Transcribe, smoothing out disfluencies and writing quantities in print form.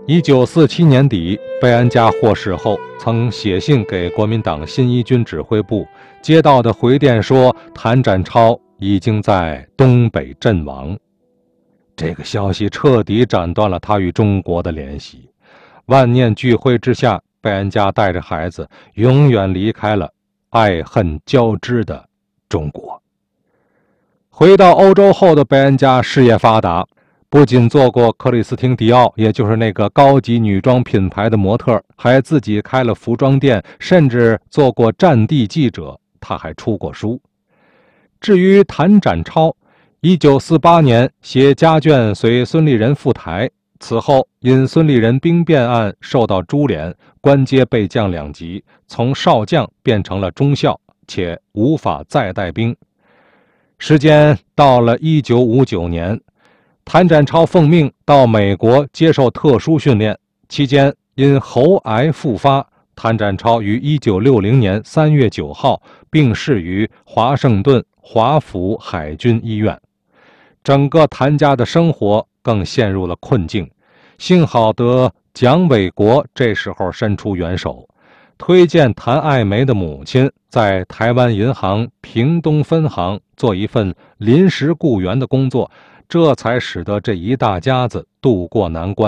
1947年底，贝安佳获释后，曾写信给国民党新一军指挥部，接到的回电说，谭展超已经在东北阵亡。这个消息彻底斩断了他与中国的联系。万念俱灰之下，贝安佳带着孩子永远离开了爱恨交织的中国。回到欧洲后的贝安佳事业发达，不仅做过克里斯汀迪奥，也就是那个高级女装品牌的模特，还自己开了服装店，甚至做过战地记者，他还出过书。至于谭展超，1948年携家眷随孙立人赴台，此后因孙立人兵变案受到株连，官阶被降2级，从少将变成了中校，且无法再带兵。时间到了1959年，谭展超奉命到美国接受特殊训练，期间因喉癌复发，谭展超于1960年3月9号病逝于华盛顿华府海军医院。整个谭家的生活更陷入了困境，幸好得蒋纬国这时候伸出援手，推荐谭爱梅的母亲在台湾银行屏东分行做一份临时雇员的工作，这才使得这一大家子渡过难关。